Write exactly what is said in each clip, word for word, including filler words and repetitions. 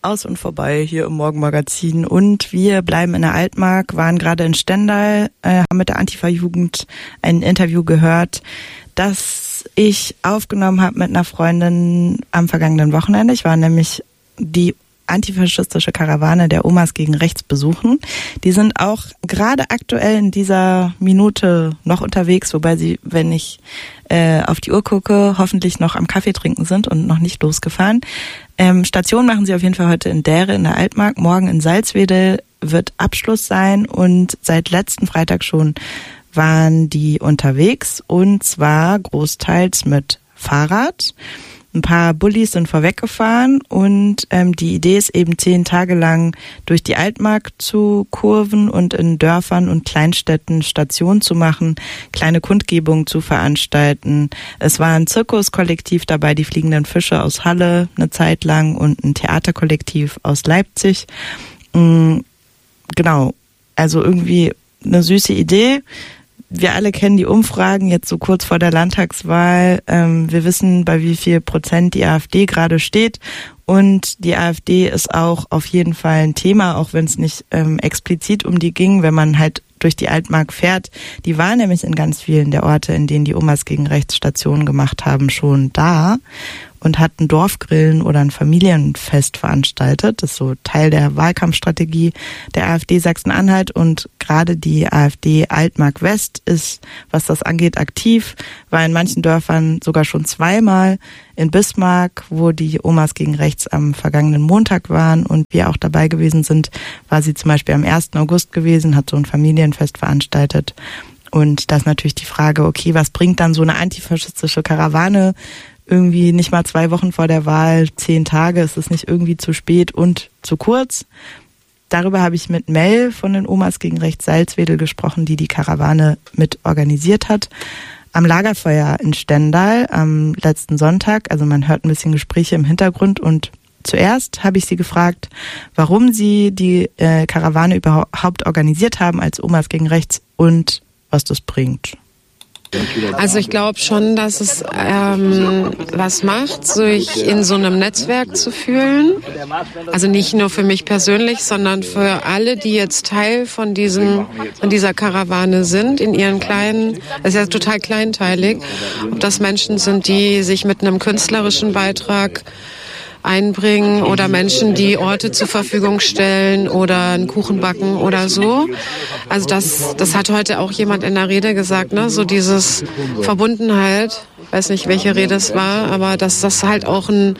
Aus und vorbei hier im Morgenmagazin und wir bleiben in der Altmark, waren gerade in Stendal, äh, haben mit der Antifa-Jugend ein Interview gehört, das ich aufgenommen habe mit einer Freundin am vergangenen Wochenende. Ich war nämlich die antifaschistische Karawane der Omas gegen Rechts besuchen. Die sind auch gerade aktuell in dieser Minute noch unterwegs, wobei sie, wenn ich äh, auf die Uhr gucke, hoffentlich noch am Kaffee trinken sind und noch nicht losgefahren. Ähm, Station machen sie auf jeden Fall heute in Dähre in der Altmark. Morgen in Salzwedel wird Abschluss sein und seit letzten Freitag schon waren die unterwegs und zwar großteils mit Fahrrad. Ein paar Bullis sind vorweggefahren und ähm, die Idee ist eben zehn Tage lang durch die Altmark zu kurven und in Dörfern und Kleinstädten Stationen zu machen, kleine Kundgebungen zu veranstalten. Es war ein Zirkuskollektiv dabei, die Fliegenden Fische aus Halle eine Zeit lang und ein Theaterkollektiv aus Leipzig. Mhm, genau, also irgendwie eine süße Idee. Wir alle kennen die Umfragen jetzt so kurz vor der Landtagswahl. Ähm, wir wissen, bei wie viel Prozent die AfD gerade steht. Und die AfD ist auch auf jeden Fall ein Thema, auch wenn es nicht ähm, explizit um die ging, wenn man halt durch die Altmark fährt. Die war nämlich in ganz vielen der Orte, in denen die Omas gegen Rechts Stationen gemacht haben, schon da und hat ein Dorfgrillen oder ein Familienfest veranstaltet. Das ist so Teil der Wahlkampfstrategie der AfD Sachsen-Anhalt und gerade die AfD Altmark West ist, was das angeht, aktiv, war in manchen Dörfern sogar schon zweimal. In Bismarck, wo die Omas gegen Rechts am vergangenen Montag waren und wir auch dabei gewesen sind, war sie zum Beispiel am ersten August gewesen, hat so ein Familienfest veranstaltet. Und da ist natürlich die Frage, okay, was bringt dann so eine antifaschistische Karawane irgendwie nicht mal zwei Wochen vor der Wahl, zehn Tage, ist es nicht irgendwie zu spät und zu kurz? Darüber habe ich mit Mel von den Omas gegen Rechts Salzwedel gesprochen, die die Karawane mit organisiert hat. Am Lagerfeuer in Stendal am letzten Sonntag, also man hört ein bisschen Gespräche im Hintergrund und zuerst habe ich sie gefragt, warum sie die äh, Karawane überhaupt organisiert haben als Omas gegen Rechts und was das bringt. Also ich glaube schon, dass es ähm, was macht, sich in so einem Netzwerk zu fühlen. Also nicht nur für mich persönlich, sondern für alle, die jetzt Teil von diesem, von dieser Karawane sind, in ihren kleinen, das ist ja total kleinteilig, ob das Menschen sind, die sich mit einem künstlerischen Beitrag einbringen oder Menschen, die Orte zur Verfügung stellen oder einen Kuchen backen oder so. Also das, das hat heute auch jemand in der Rede gesagt, ne? So dieses Verbundenheit, ich weiß nicht, welche Rede es war, aber dass das halt auch ein,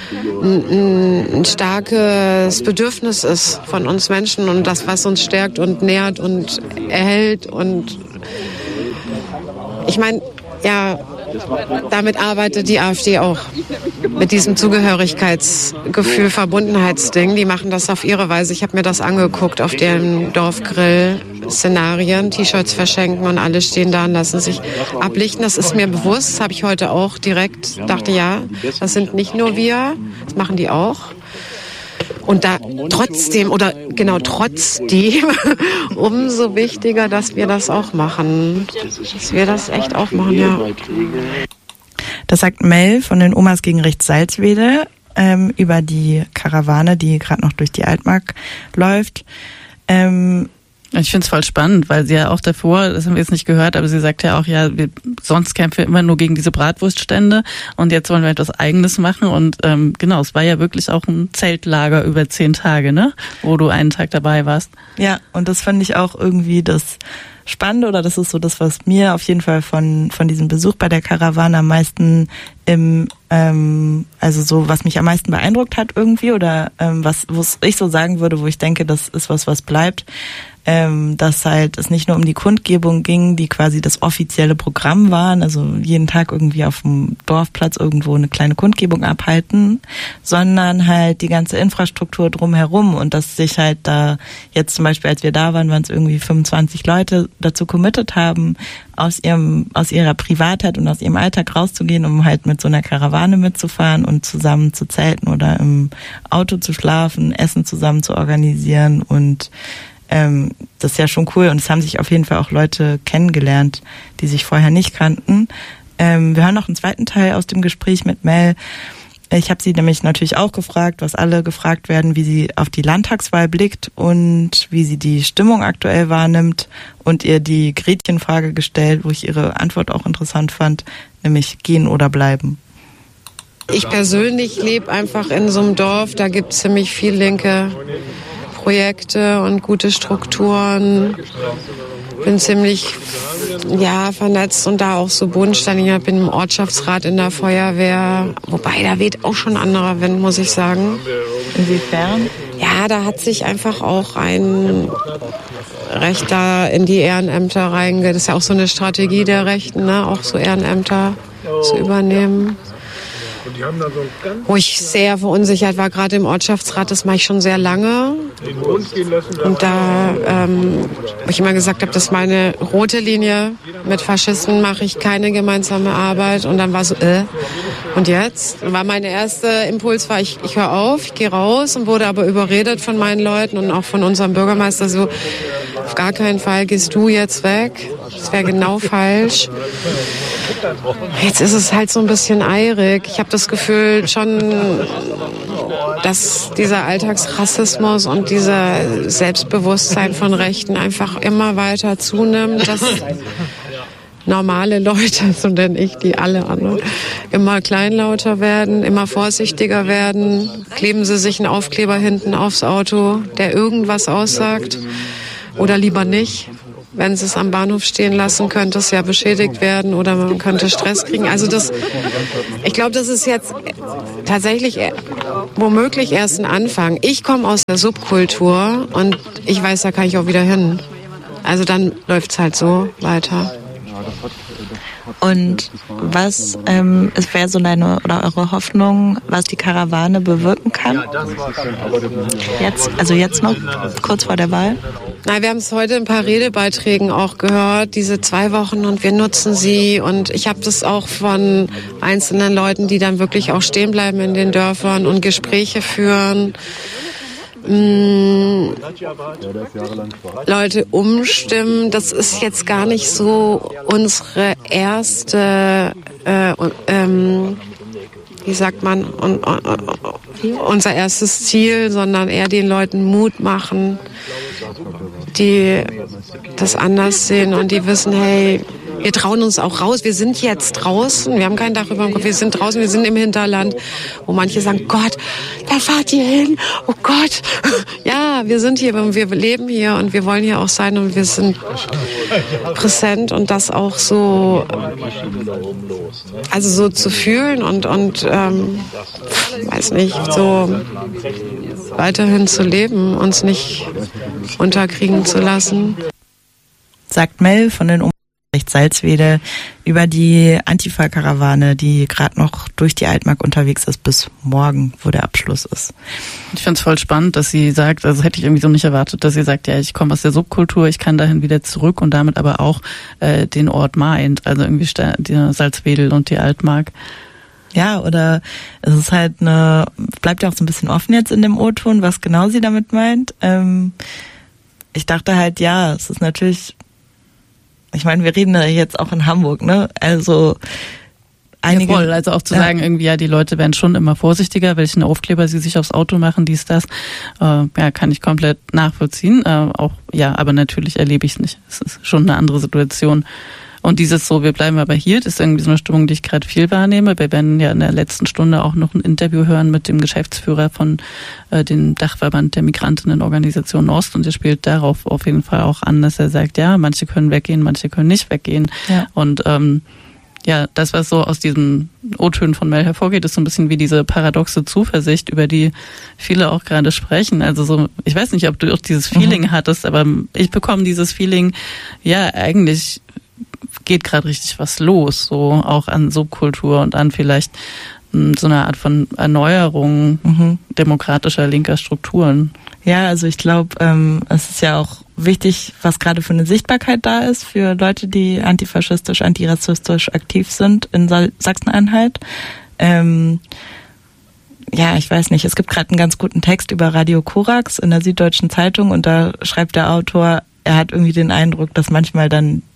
ein, ein starkes Bedürfnis ist von uns Menschen und das, was uns stärkt und nährt und erhält und ich meine, ja, damit arbeitet die AfD auch. Mit diesem Zugehörigkeitsgefühl, Verbundenheitsding. Die machen das auf ihre Weise. Ich habe mir das angeguckt auf deren Dorfgrill-Szenarien. T-Shirts verschenken und alle stehen da und lassen sich ablichten. Das ist mir bewusst. Das habe ich heute auch direkt. Dachte, ja, das sind nicht nur wir. Das machen die auch. Und da trotzdem, oder genau trotzdem, umso wichtiger, dass wir das auch machen. Dass wir das echt auch machen, ja. Das sagt Mel von den Omas gegen Rechts Salzwedel ähm, über die Karawane, die gerade noch durch die Altmark läuft. Ähm, Ich finde es voll spannend, weil sie ja auch davor, das haben wir jetzt nicht gehört, aber sie sagt ja auch, ja, wir, sonst kämpfen wir immer nur gegen diese Bratwurststände und jetzt wollen wir etwas Eigenes machen und ähm, genau, es war ja wirklich auch ein Zeltlager über zehn Tage, ne, wo du einen Tag dabei warst. Ja, und das fand ich auch irgendwie das Spannende oder das ist so das, was mir auf jeden Fall von von diesem Besuch bei der Karawane am meisten im ähm, also so was mich am meisten beeindruckt hat irgendwie oder ähm, was wo ich so sagen würde, wo ich denke, das ist was was bleibt. Ähm, dass halt es nicht nur um die Kundgebung ging, die quasi das offizielle Programm waren, also jeden Tag irgendwie auf dem Dorfplatz irgendwo eine kleine Kundgebung abhalten, sondern halt die ganze Infrastruktur drumherum und dass sich halt da jetzt zum Beispiel, als wir da waren, waren es irgendwie fünfundzwanzig Leute dazu committed haben, aus ihrem, aus ihrer Privatheit und aus ihrem Alltag rauszugehen, um halt mit so einer Karawane mitzufahren und zusammen zu zelten oder im Auto zu schlafen, Essen zusammen zu organisieren und Ähm, das ist ja schon cool und es haben sich auf jeden Fall auch Leute kennengelernt, die sich vorher nicht kannten. Ähm, wir hören noch einen zweiten Teil aus dem Gespräch mit Mel. Ich habe sie nämlich natürlich auch gefragt, was alle gefragt werden, wie sie auf die Landtagswahl blickt und wie sie die Stimmung aktuell wahrnimmt und ihr die Gretchenfrage gestellt, wo ich ihre Antwort auch interessant fand, nämlich gehen oder bleiben. Ich persönlich lebe einfach in so einem Dorf, da gibt es ziemlich viel linke Projekte und gute Strukturen. Bin ziemlich ja, vernetzt und da auch so bodenständig. Ich bin im Ortschaftsrat in der Feuerwehr. Wobei, da weht auch schon ein anderer Wind, muss ich sagen. Inwiefern? Ja, da hat sich einfach auch ein Rechter in die Ehrenämter reinge... Das ist ja auch so eine Strategie der Rechten, ne? Auch so Ehrenämter zu übernehmen. Wo ich sehr verunsichert war, gerade im Ortschaftsrat, das mache ich schon sehr lange. Und da, ähm, wo ich immer gesagt habe, das ist meine rote Linie. Mit Faschisten mache ich keine gemeinsame Arbeit. Und dann war so, äh, und jetzt? War mein erster Impuls, war ich, ich höre auf, ich gehe raus und wurde aber überredet von meinen Leuten und auch von unserem Bürgermeister so, auf gar keinen Fall gehst du jetzt weg. Das wäre genau falsch. Jetzt ist es halt so ein bisschen eirig. Ich habe das Gefühl schon, dass dieser Alltagsrassismus und dieser Selbstbewusstsein von Rechten einfach immer weiter zunimmt, dass normale Leute, so nenne ich die alle anderen, immer kleinlauter werden, immer vorsichtiger werden. Kleben sie sich einen Aufkleber hinten aufs Auto, der irgendwas aussagt, oder lieber nicht. Wenn sie es am Bahnhof stehen lassen, könnte es ja beschädigt werden oder man könnte Stress kriegen. Also das, ich glaube, das ist jetzt tatsächlich womöglich erst ein Anfang. Ich komme aus der Subkultur und ich weiß, da kann ich auch wieder hin. Also dann läuft es halt so weiter. Und was ähm, wäre so deine oder eure Hoffnung, was die Karawane bewirken kann? Jetzt, also jetzt noch kurz vor der Wahl? Nein, wir haben es heute in ein paar Redebeiträgen auch gehört, diese zwei Wochen, und wir nutzen sie. Und ich habe das auch von einzelnen Leuten, die dann wirklich auch stehen bleiben in den Dörfern und Gespräche führen. Mh, Leute umstimmen, das ist jetzt gar nicht so unsere erste, äh, ähm, wie sagt man, un, un, un, unser erstes Ziel, sondern eher den Leuten Mut machen, die das anders sehen und die wissen, hey, wir trauen uns auch raus. Wir sind jetzt draußen. Wir haben kein Dach über dem Kopf. Wir sind draußen. Wir sind im Hinterland, wo manche sagen, Gott, da fahrt ihr hin. Oh Gott. Ja, wir sind hier. Wir leben hier und wir wollen hier auch sein und wir sind präsent und das auch so, also so zu fühlen und, und ähm, weiß nicht, so weiterhin zu leben, uns nicht unterkriegen zu lassen. Sagt Mel von den Salzwedel über die Antifa-Karawane, die gerade noch durch die Altmark unterwegs ist, bis morgen, wo der Abschluss ist. Ich finde es voll spannend, dass sie sagt, also hätte ich irgendwie so nicht erwartet, dass sie sagt, ja, ich komme aus der Subkultur, ich kann dahin wieder zurück und damit aber auch äh, den Ort meint, also irgendwie die Salzwedel und die Altmark. Ja, oder es ist halt eine, bleibt ja auch so ein bisschen offen jetzt in dem O-Ton, was genau sie damit meint. Ähm, ich dachte halt, ja, es ist natürlich, ich meine, wir reden ja jetzt auch in Hamburg, ne? Also einige, ja, voll, also auch zu ja. sagen, irgendwie, ja, die Leute werden schon immer vorsichtiger, welchen Aufkleber sie sich aufs Auto machen, dies, das, äh, ja, kann ich komplett nachvollziehen. Äh, auch, ja, aber natürlich erlebe ich es nicht. Es ist schon eine andere Situation. Und dieses so, wir bleiben aber hier, das ist irgendwie so eine Stimmung, die ich gerade viel wahrnehme. Wir werden ja in der letzten Stunde auch noch ein Interview hören mit dem Geschäftsführer von äh, dem Dachverband der Migrantinnenorganisation Ost, und der spielt darauf auf jeden Fall auch an, dass er sagt, ja, manche können weggehen, manche können nicht weggehen. Ja. Und ähm, ja, das, was so aus diesen O-Tönen von Mel hervorgeht, ist so ein bisschen wie diese paradoxe Zuversicht, über die viele auch gerade sprechen. Also so, ich weiß nicht, ob du auch dieses Feeling mhm. hattest, aber ich bekomme dieses Feeling, ja, eigentlich geht gerade richtig was los, so auch an Subkultur und an vielleicht m, so eine Art von Erneuerung mhm. demokratischer linker Strukturen. Ja, also ich glaube, ähm, es ist ja auch wichtig, was gerade für eine Sichtbarkeit da ist für Leute, die antifaschistisch, antirassistisch aktiv sind in Sachsen-Anhalt. Ähm, ja, ich weiß nicht, es gibt gerade einen ganz guten Text über Radio Korax in der Süddeutschen Zeitung und da schreibt der Autor, er hat irgendwie den Eindruck, dass manchmal dann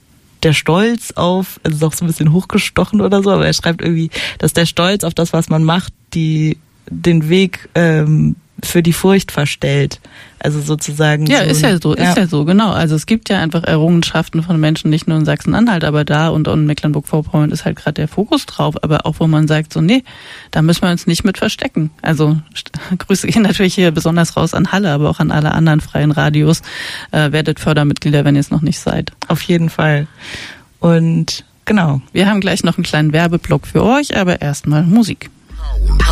der Stolz auf, also ist auch so ein bisschen hochgestochen oder so, aber er schreibt irgendwie, dass der Stolz auf das, was man macht, die den Weg ähm, für die Furcht verstellt. Also sozusagen. Ja, so ist ja so, ja. ist ja so, genau. Also es gibt ja einfach Errungenschaften von Menschen, nicht nur in Sachsen-Anhalt, aber da und in Mecklenburg-Vorpommern ist halt gerade der Fokus drauf, aber auch wo man sagt, so nee, da müssen wir uns nicht mit verstecken. Also Grüße gehen natürlich hier besonders raus an Halle, aber auch an alle anderen freien Radios. Äh, werdet Fördermitglieder, wenn ihr es noch nicht seid. Auf jeden Fall. Und genau. Wir haben gleich noch einen kleinen Werbeblock für euch, aber erstmal Musik.